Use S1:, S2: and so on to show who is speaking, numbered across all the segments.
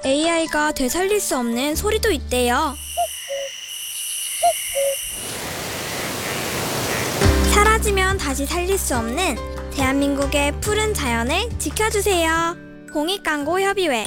S1: AI가 되살릴 수 없는 소리도 있대요. 사라지면 다시 살릴 수 없는 대한민국의 푸른 자연을 지켜주세요. 공익광고협의회.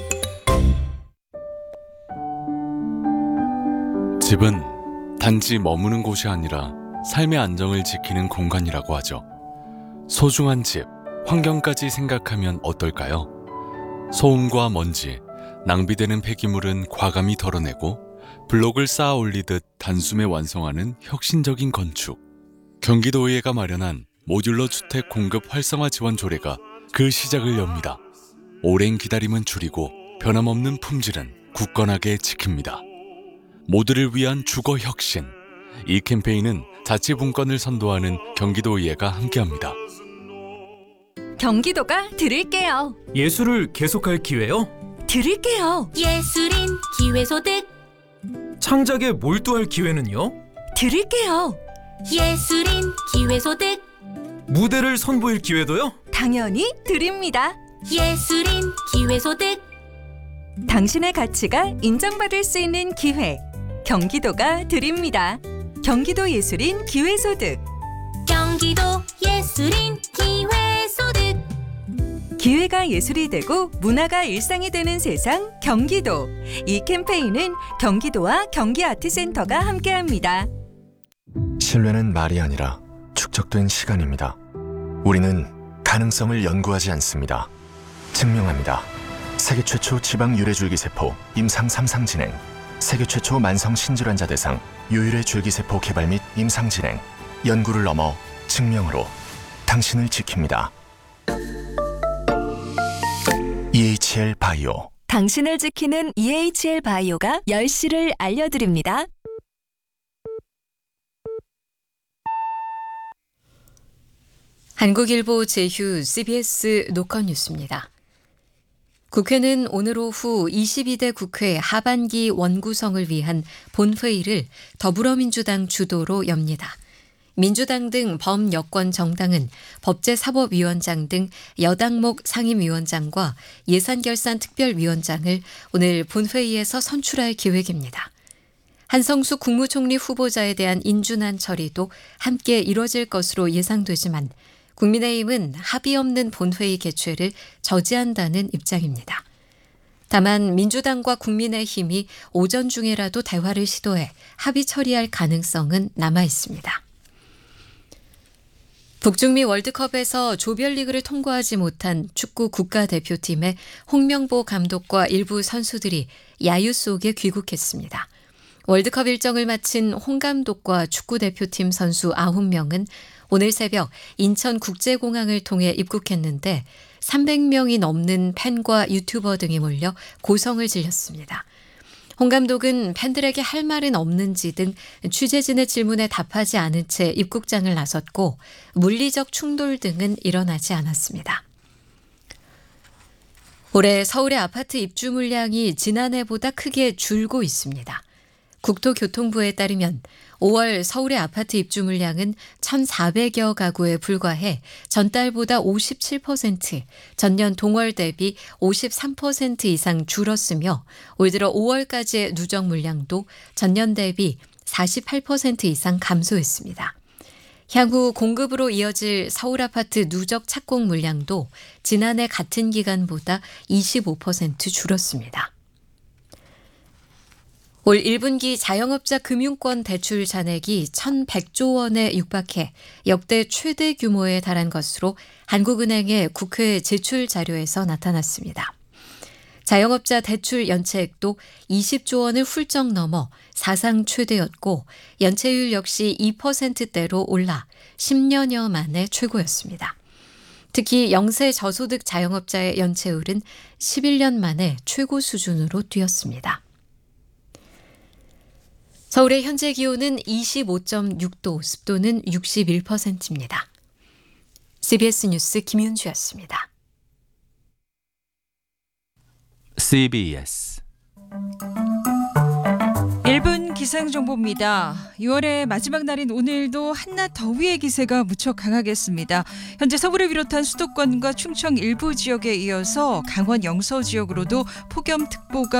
S2: 집은 단지 머무는 곳이 아니라 삶의 안정을 지키는 공간이라고 하죠. 소중한 집, 환경까지 생각하면 어떨까요? 소음과 먼지, 낭비되는 폐기물은 과감히 덜어내고 블록을 쌓아 올리듯 단숨에 완성하는 혁신적인 건축. 경기도의회가 마련한 모듈러 주택 공급 활성화 지원 조례가 그 시작을 엽니다. 오랜 기다림은 줄이고 변함없는 품질은 굳건하게 지킵니다. 모두를 위한 주거 혁신. 이 캠페인은 자치분권을 선도하는 경기도의회가 함께합니다.
S3: 경기도가 드릴게요.
S4: 예술을 계속할 기회요?
S3: 드릴게요.
S5: 예술인 기회소득
S4: 창작에 몰두할 기회는요?
S3: 드릴게요.
S5: 예술인 기회소득
S4: 무대를 선보일 기회도요?
S3: 당연히 드립니다.
S5: 예술인 기회소득
S3: 당신의 가치가 인정받을 수 있는 기회. 경기도가 드립니다. 경기도 예술인 기회소득.
S5: 경기도 예술인 기회소득
S3: 기회가 예술이 되고 문화가 일상이 되는 세상 경기도. 이 캠페인은 경기도와 경기아트센터가 함께합니다.
S6: 신뢰는 말이 아니라 축적된 시간입니다. 우리는 가능성을 연구하지 않습니다. 증명합니다. 세계 최초 지방 유래줄기세포 임상 3상 진행, 세계 최초 만성 신질환자 대상 유일의 줄기세포 개발 및 임상 진행, 연구를 넘어 증명으로 당신을 지킵니다. EHL 바이오.
S3: 당신을 지키는 EHL 바이오가 10시를 알려드립니다.
S7: 한국일보 제휴 CBS 노컷 뉴스입니다. 국회는 오늘 오후 22대 국회 하반기 원구성을 위한 본회의를 더불어민주당 주도로 엽니다. 민주당 등 범여권 정당은 법제사법위원장 등 여당목 상임위원장과 예산결산특별위원장을 오늘 본회의에서 선출할 계획입니다. 한성수 국무총리 후보자에 대한 인준안 처리도 함께 이뤄질 것으로 예상되지만 국민의힘은 합의 없는 본회의 개최를 저지한다는 입장입니다. 다만 민주당과 국민의힘이 오전 중에라도 대화를 시도해 합의 처리할 가능성은 남아 있습니다. 북중미 월드컵에서 조별리그를 통과하지 못한 축구 국가대표팀의 홍명보 감독과 일부 선수들이 야유 속에 귀국했습니다. 월드컵 일정을 마친 홍 감독과 축구대표팀 선수 9명은 오늘 새벽 인천국제공항을 통해 입국했는데 300명이 넘는 팬과 유튜버 등이 몰려 고성을 질렀습니다. 홍 감독은 팬들에게 할 말은 없는지 등 취재진의 질문에 답하지 않은 채 입국장을 나섰고 물리적 충돌 등은 일어나지 않았습니다. 올해 서울의 아파트 입주 물량이 지난해보다 크게 줄고 있습니다. 국토교통부에 따르면 5월 서울의 아파트 입주 물량은 1,400여 가구에 불과해 전달보다 57%, 전년 동월 대비 53% 이상 줄었으며 올 들어 5월까지의 누적 물량도 전년 대비 48% 이상 감소했습니다. 향후 공급으로 이어질 서울 아파트 누적 착공 물량도 지난해 같은 기간보다 25% 줄었습니다. 올 1분기 자영업자 금융권 대출 잔액이 1,100조 원에 육박해 역대 최대 규모에 달한 것으로 한국은행의 국회 제출 자료에서 나타났습니다. 자영업자 대출 연체액도 20조 원을 훌쩍 넘어 사상 최대였고 연체율 역시 2%대로 올라 10년여 만에 최고였습니다. 특히 영세 저소득 자영업자의 연체율은 11년 만에 최고 수준으로 뛰었습니다. 서울의 현재 기온은 25.6도, 습도는 61%입니다. CBS 뉴스 김윤주였습니다.
S8: CBS
S9: 1분 기상정보입니다. 6월의 마지막 날인 오늘도 한낮 더위의 기세가 무척 강하겠습니다. 현재 서울을 비롯한 수도권과 충청 일부 지역에 이어서 강원 영서 지역으로도 폭염특보가